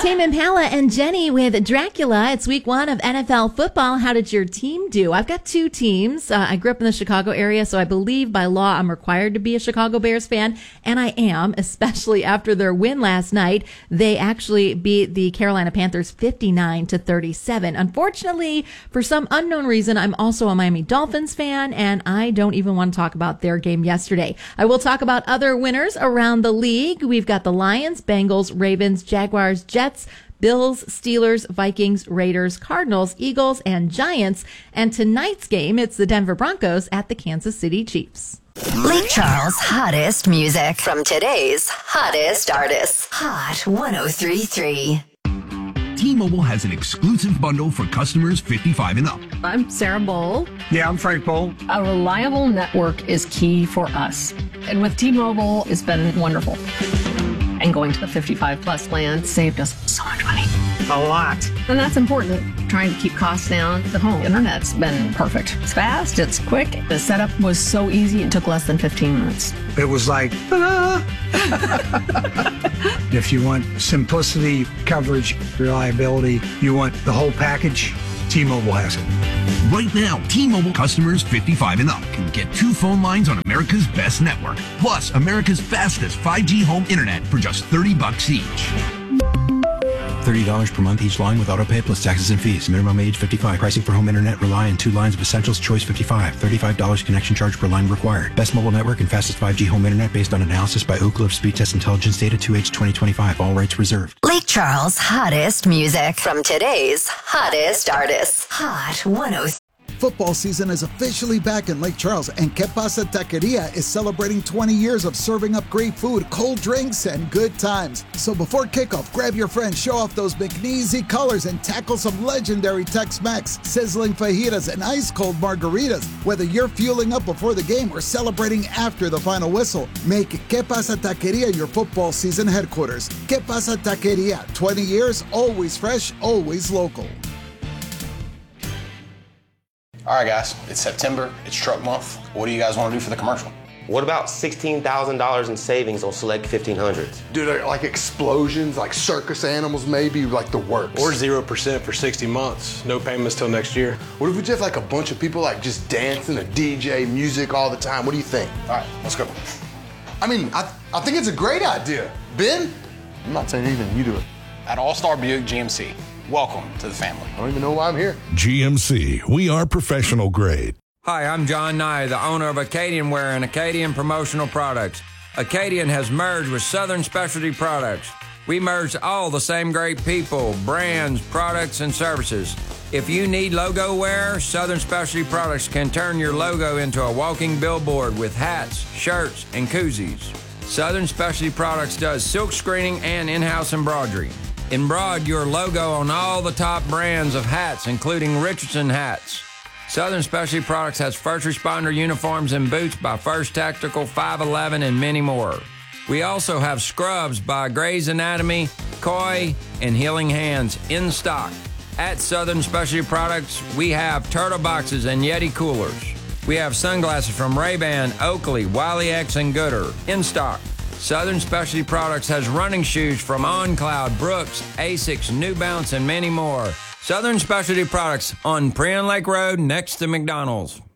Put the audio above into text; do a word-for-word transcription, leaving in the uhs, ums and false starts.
Tame Impala and Jenny with Dracula. It's week one of N F L football. How did your team do? I've got two teams. Uh, I grew up in the Chicago area, so I believe by law I'm required to be a Chicago Bears fan, and I am, especially after their win last night. They actually beat the Carolina Panthers fifty-nine to thirty-seven. Unfortunately, for some unknown reason, I'm also a Miami Dolphins fan, and I don't even want to talk about their game yesterday. I will talk about other winners around the league. We've got the Lions, Bengals, Ravens, Jaguars, Jets, Bills, Steelers, Vikings, Raiders, Cardinals, Eagles, and Giants. And tonight's game, it's the Denver Broncos at the Kansas City Chiefs. Lake Charles' hottest music from today's hottest artists. Hot one oh three point three. T-Mobile has an exclusive bundle for customers fifty-five and up. I'm Sarah Bowl. Yeah, I'm Frank Bowl. A reliable network is key for us. And with T-Mobile, it's been wonderful. And going to the fifty-five plus plan saved us so much money. A lot. And that's important. Trying to keep costs down. The home internet's been perfect. It's fast, it's quick. The setup was so easy, it took less than fifteen minutes. It was like, ta-da! If you want simplicity, coverage, reliability, you want the whole package, T-Mobile has it. Right now, T-Mobile customers fifty-five and up can get two phone lines on America's best network, plus America's fastest five G home internet for just thirty bucks each. thirty dollars per month each line with autopay plus taxes and fees. Minimum age fifty-five. Pricing for home internet rely on two lines of Essentials Choice fifty-five. thirty-five dollars connection charge per line required. Best mobile network and fastest five G home internet based on analysis by Oak Cliff Speed Test Intelligence Data two H twenty twenty-five. All rights reserved. Lake Charles' hottest music from today's hottest artists. Hot one oh three. Football season is officially back in Lake Charles, and Que Pasa Taqueria is celebrating twenty years of serving up great food, cold drinks, and good times. So before kickoff, grab your friends, show off those McNeesy colors, and tackle some legendary Tex-Mex, sizzling fajitas, and ice-cold margaritas. Whether you're fueling up before the game or celebrating after the final whistle, make Que Pasa Taqueria your football season headquarters. Que Pasa Taqueria, twenty years, always fresh, always local. All right, guys, it's September, it's truck month. What do you guys want to do for the commercial? What about sixteen thousand dollars in savings on select fifteen hundreds? Dude, like explosions, like circus animals, maybe like the works. Or zero percent for sixty months. No payments till next year. What if we just have like a bunch of people like just dancing, a D J, music all the time? What do you think? All right, let's go. I mean, I, I think it's a great idea. Ben? I'm not saying anything, you do it. At All-Star Buick G M C, welcome to the family. I don't even know why I'm here. G M C, we are professional grade. Hi, I'm John Nye, the owner of Acadian Wear and Acadian Promotional Products. Acadian has merged with Southern Specialty Products. We merged all the same great people, brands, products, and services. If you need logo wear, Southern Specialty Products can turn your logo into a walking billboard with hats, shirts, and koozies. Southern Specialty Products does silk screening and in-house embroidery. Embroider your logo on all the top brands of hats, including Richardson hats. Southern Specialty Products has first responder uniforms and boots by First Tactical, five eleven, and many more. We also have scrubs by Grey's Anatomy, Koi, and Healing Hands in stock. At Southern Specialty Products, we have turtle boxes and Yeti coolers. We have sunglasses from Ray-Ban, Oakley, Wiley X, and Gooder in stock. Southern Specialty Products has running shoes from OnCloud, Brooks, Asics, New Balance, and many more. Southern Specialty Products on Prion Lake Road next to McDonald's.